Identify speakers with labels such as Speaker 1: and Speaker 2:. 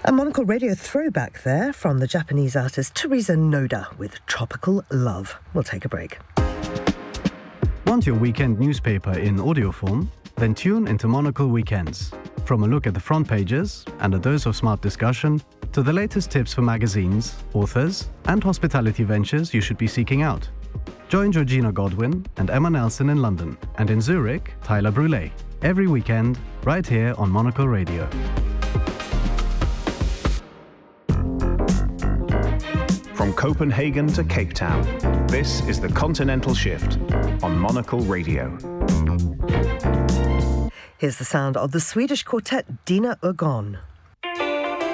Speaker 1: A Monocle Radio throwback there from the Japanese artist Teresa Noda with Tropical Love. We'll take a break.
Speaker 2: Want your weekend newspaper in audio form? Then tune into Monocle Weekends. From a look at the front pages and a dose of smart discussion to the latest tips for magazines, authors, and hospitality ventures you should be seeking out. Join Georgina Godwin and Emma Nelson in London, and in Zurich, Tyler Brûlé. Every weekend, right here on Monocle Radio.
Speaker 3: From Copenhagen to Cape Town, this is The Continental Shift on Monocle Radio.
Speaker 1: Here's the sound of the Swedish quartet Dina Ögon.